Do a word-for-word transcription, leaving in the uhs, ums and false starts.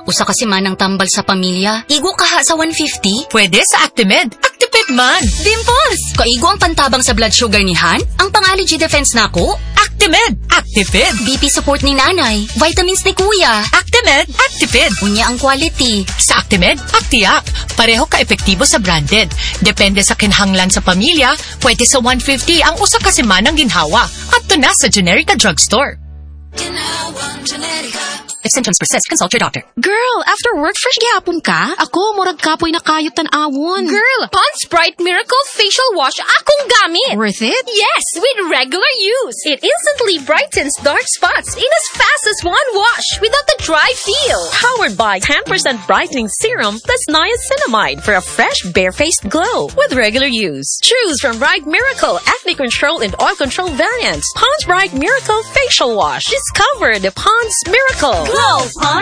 Usa kasi manang tambal sa pamilya. Igo kaha sa one fifty? Pwede sa Actimed. Actipid man. Dimples! Kaigo ang pantabang sa blood sugar ni Han? Ang pang-allergy defense nako? Actimed. Actipid. B P support ni nanay. Vitamins ni kuya. Actimed. Actipid. Unya ang quality. Sa Actimed, Actiac. Pareho ka-epektibo sa branded. Depende sa kinhanglan sa pamilya, pwede sa one fifty ang usa ka semanang ginhawa. At to na sa Generica Drugstore. If symptoms persist, consult your doctor. Girl, after work, fresh gihapon ka? Ako, murag kapoy na kayot tan-awon. Girl, Pond's Bright Miracle Facial Wash akong gamit. Worth it? Yes, with regular use. It instantly brightens dark spots in as fast as one wash without the dry feel. Powered by ten percent brightening serum plus niacinamide for a fresh, bare-faced glow with regular use. Choose from Bright Miracle Acne Control and Oil Control variants. Pond's Bright Miracle Facial Wash. Discover the Pond's Miracle. Glow, Pond.